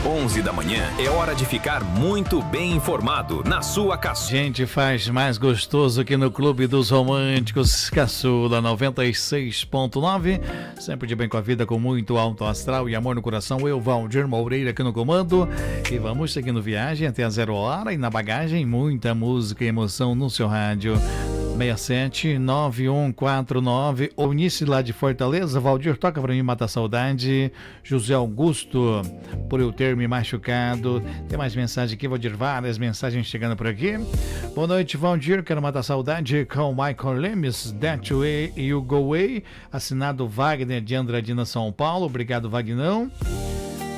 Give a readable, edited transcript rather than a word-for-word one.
11 da manhã é hora de ficar muito bem informado na sua caçula. Gente, faz mais gostoso aqui no Clube dos Românticos, Caçula 96.9. Sempre de bem com a vida, com muito alto astral e amor no coração. Eu, Valdir Moreira, aqui no comando. E vamos seguindo viagem até a 0 hora. E na bagagem, muita música e emoção no seu rádio. 679149. Eunice lá de Fortaleza. Valdir, toca pra mim, Mata a Saudade. José Augusto, por eu ter me machucado. Tem mais mensagem aqui, Valdir, várias mensagens chegando por aqui. Boa noite, Valdir, quero matar a saudade com Michael Lemes, That Way You Go Away, assinado Wagner de Andradina, São Paulo. Obrigado, Vagnão.